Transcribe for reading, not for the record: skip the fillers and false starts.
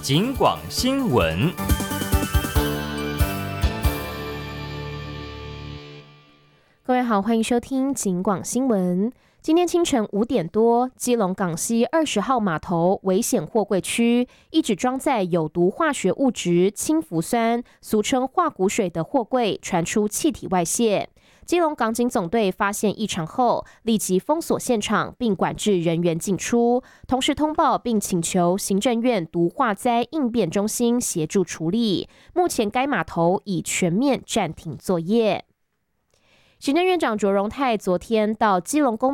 警广新闻。 各位好，欢迎收听警广新闻。今天清晨5点多，基隆港西20号码头危险货柜区，一直装载有毒化学物质氢氟酸，俗称化骨水的货柜传出气体外泄。基隆港警总队发现异常后，立即封锁现场，并管制人员进出，同时通报并请求行政院毒化灾应变中心协助处理。目前该码头已全面暂停作业。行政院长卓荣泰昨天到基隆公